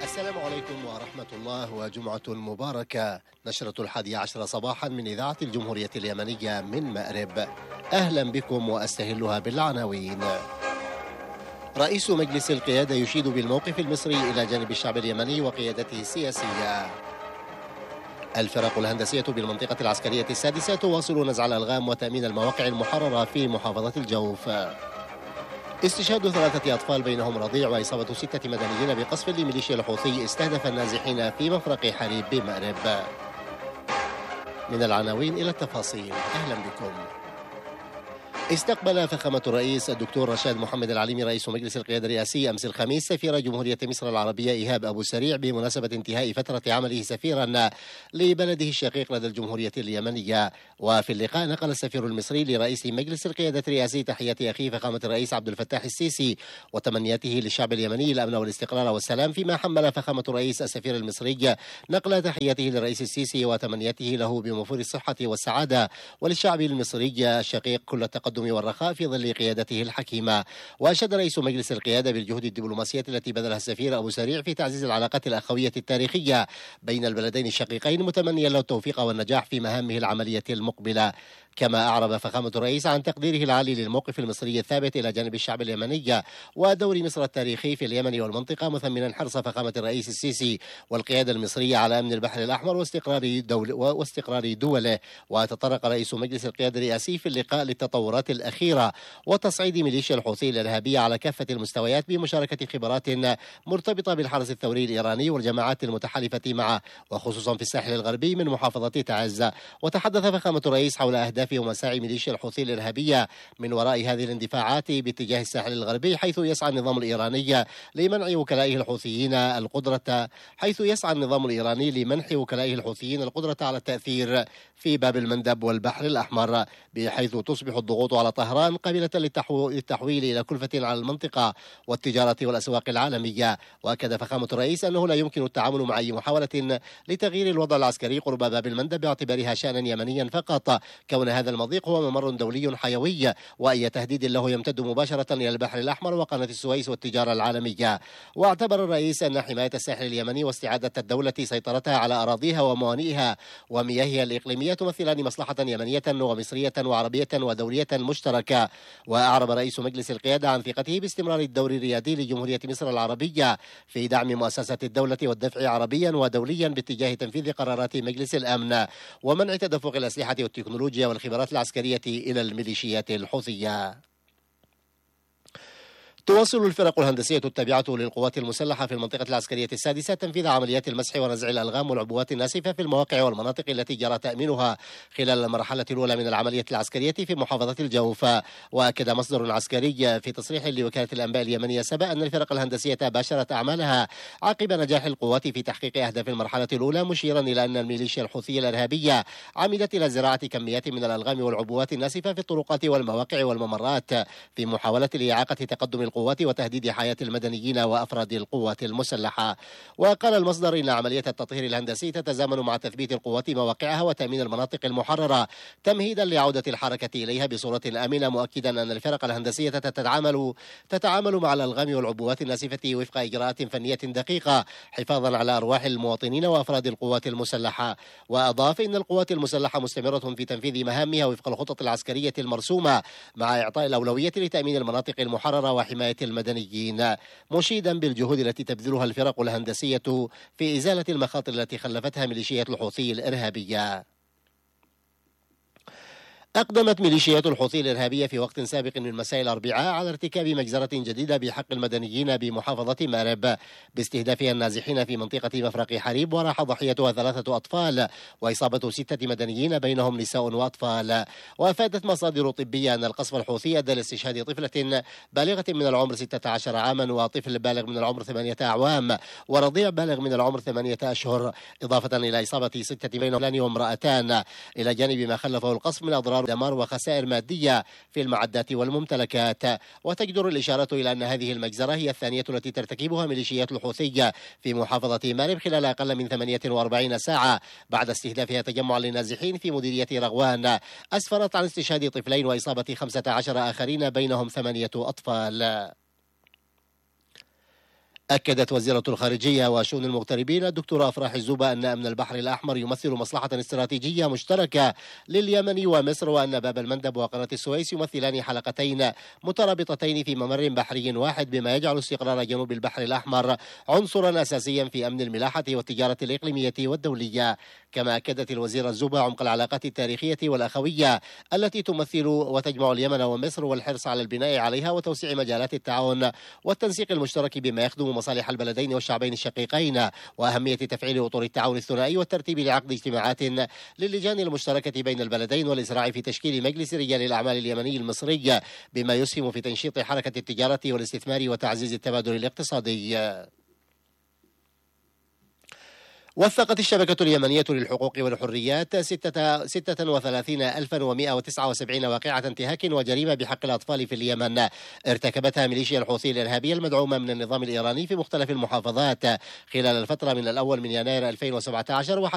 السلام عليكم ورحمة الله وجمعة مباركة. نشرة 11 صباحا من إذاعة الجمهورية اليمنية من مأرب. أهلا بكم وأستهلها بالعناوين. رئيس مجلس القيادة يشيد بالموقف المصري إلى جانب الشعب اليمني وقيادته السياسية. الفرق الهندسية بالمنطقة العسكرية السادسة تواصل نزع الألغام وتأمين المواقع المحررة في محافظة الجوف. استشهاد 3 أطفال بينهم رضيع وإصابة 6 مدنيين بقصف لميليشيا الحوثي استهدف النازحين في مفرق حريب بمأرب. من العناوين إلى التفاصيل، أهلا بكم. استقبل فخامة الرئيس الدكتور رشاد محمد العليمي رئيس مجلس القيادة الرئاسي أمس الخميس سفير جمهورية مصر العربية إيهاب أبو سريع بمناسبة انتهاء فترة عمله سفيرا لبلده الشقيق لدى الجمهورية اليمنية. وفي اللقاء نقل السفير المصري لرئيس مجلس القيادة الرئاسي تحية أخيه فخامة الرئيس عبد الفتاح السيسي وتمنياته للشعب اليمني الأمن والاستقرار والسلام، فيما حمل فخامة الرئيس السفير المصري نقل تحيته للرئيس السيسي وتمنيته له بوفور الصحة والسعادة وللشعب المصري الشقيق كل التقدم والرخاء في ظل قيادته الحكيمة. وأشاد رئيس مجلس القيادة بالجهود الدبلوماسية التي بذلها السفير أبو سريع في تعزيز العلاقات الأخوية التاريخية بين البلدين الشقيقين، متمنيا له التوفيق والنجاح في مهامه العملية المقبلة. كما أعرب فخامة الرئيس عن تقديره العالي للموقف المصري الثابت إلى جانب الشعب اليمني ودور مصر التاريخي في اليمن والمنطقة، مثمنا حرص فخامة الرئيس السيسي والقيادة المصرية على أمن البحر الأحمر واستقرار دوله. وتطرق رئيس مجلس القيادة الرئاسي في اللقاء للتطورات الأخيرة وتصعيد ميليشيا الحوثي الإرهابية على كافة المستويات بمشاركة خبرات مرتبطة بالحرس الثوري الإيراني والجماعات المتحالفة معه، وخصوصا في الساحل الغربي من محافظة تعز. وتحدث فخامة الرئيس حول أهداف ومساعي ميليشيا الحوثي الإرهابية من وراء هذه الاندفاعات باتجاه الساحل الغربي، حيث يسعى النظام الإيراني لمنع وكلائه الحوثيين القدرة على التأثير في باب المندب والبحر الأحمر، بحيث تصبح الضغوط على طهران قابلة للتحويل إلى كلفة على المنطقة والتجارة والأسواق العالمية. وأكد فخامة الرئيس أنه لا يمكن التعامل مع أي محاولة لتغيير الوضع العسكري قرب باب المندب باعتبارها شأنا يمنيا فقط، كون هذا المضيق هو ممر دولي حيوي، وأي تهديد له يمتد مباشرة إلى البحر الأحمر وقناة السويس والتجارة العالمية. واعتبر الرئيس أن حماية الساحل اليمني واستعادة الدولة سيطرتها على أراضيها وموانئها ومياهها الإقليمية تمثلان مصلحة يمنية ومصرية وعربية ودولية مشتركة. وأعرب رئيس مجلس القيادة عن ثقته باستمرار الدور الريادي لجمهورية مصر العربية في دعم مؤسسات الدولة والدفع عربيا ودوليا باتجاه تنفيذ قرارات مجلس الأمن ومنع تدفق الأسلحة والتكنولوجيا والخبرات العسكرية إلى الميليشيات الحوثية. تواصل الفرق الهندسية التابعة للقوات المسلحة في المنطقة العسكرية السادسة تنفيذ عمليات المسح ونزع الألغام والعبوات الناسفة في المواقع والمناطق التي جرى تأمينها خلال المرحلة الأولى من العملية العسكرية في محافظة الجوف. وأكد مصدر عسكري في تصريح لوكالة الأنباء اليمنية سبا أن الفرق الهندسية باشرت أعمالها عقب نجاح القوات في تحقيق أهداف المرحلة الأولى، مشيرا إلى أن الميليشيا الحوثية الإرهابية عملت إلى زراعة كميات من الألغام والعبوات الناسفة في الطرقات والمواقع والممرات في محاولة لإعاقة تقدم القوات وتهديد حياة المدنيين وأفراد القوات المسلحة. وقال المصدر إن عملية التطهير الهندسي تتزامن مع تثبيت القوات مواقعها وتأمين المناطق المحررة تمهيدا لعودة الحركة إليها بصورة آمنة، مؤكدا أن الفرق الهندسية تتعامل مع الألغام والعبوات الناسفة وفق إجراءات فنية دقيقة حفاظا على أرواح المواطنين وأفراد القوات المسلحة. وأضاف إن القوات المسلحة مستمرة في تنفيذ مهامها وفق الخطط العسكرية المرسومة مع إعطاء الأولوية لتأمين المناطق المحررة وحماية المدنيين، مشيدا بالجهود التي تبذلها الفرق الهندسية في إزالة المخاطر التي خلفتها ميليشيات الحوثي الإرهابية. أقدمت ميليشيات الحوثي الإرهابية في وقت سابق من مساء الأربعاء على ارتكاب مجزرة جديدة بحق المدنيين بمحافظة مأرب باستهدافها النازحين في منطقة مفرق حريب، وراح ضحيتها 3 أطفال وإصابة 6 مدنيين بينهم نساء وأطفال. وأفادت مصادر طبية أن القصف الحوثي أدى لاستشهاد طفلة بالغة من العمر 16 عاما وطفل بالغ من العمر 8 أعوام ورضيع بالغ من العمر 8 أشهر، إضافة إلى إصابة 6 بينهم رجلان وامرأتان، إلى جانب ما خلفه القصف من أضرار دمار وخسائر مادية في المعدات والممتلكات. وتجدر الإشارة إلى أن هذه المجزرة هي الثانية التي ترتكبها ميليشيات الحوثية في محافظة مأرب خلال أقل من 48 ساعة بعد استهدافها تجمع للنازحين في مديرية رغوان، أسفرت عن استشهاد طفلين وإصابة 15 آخرين بينهم 8 أطفال. أكدت وزيرة الخارجية وشؤون المغتربين الدكتورة أفراح الزوبة أن أمن البحر الأحمر يمثل مصلحة استراتيجية مشتركة لليمن ومصر، وأن باب المندب وقناة السويس يمثلان حلقتين مترابطتين في ممر بحري واحد، بما يجعل استقرار جنوب البحر الأحمر عنصرا أساسيا في أمن الملاحة والتجارة الإقليمية والدولية. كما أكدت الوزيرة الزوبة عمق العلاقات التاريخية والأخوية التي تمثل وتجمع اليمن ومصر، والحرص على البناء عليها وتوسيع مجالات التعاون والتنسيق المشترك بما يخدم مصالح البلدين والشعبين الشقيقين، وأهمية تفعيل أطر التعاون الثنائي والترتيب لعقد اجتماعات للجان المشتركة بين البلدين، والإسراع في تشكيل مجلس رجال الأعمال اليمني المصري بما يسهم في تنشيط حركة التجارة والاستثمار وتعزيز التبادل الاقتصادي. وثقت الشبكة اليمنية للحقوق والحريات 36,179 واقعة انتهاك وجريمة بحق الأطفال في اليمن ارتكبتها ميليشيا الحوثي الإرهابية المدعومة من النظام الإيراني في مختلف المحافظات خلال الفترة من الأول من يناير 2017 وحتى